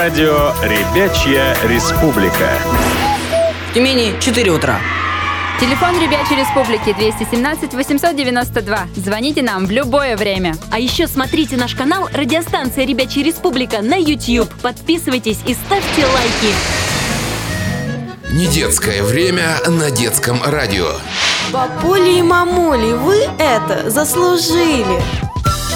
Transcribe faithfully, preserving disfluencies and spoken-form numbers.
Радио «Ребячья республика». В Тюмени четыре утра. Телефон Ребячей Республики двести семнадцать восемьсот девяносто два. Звоните нам в любое время. А еще смотрите наш канал «Радиостанция Ребячая Республика» на YouTube. Подписывайтесь и ставьте лайки. Недетское время на детском радио. Папули и мамули, вы это заслужили.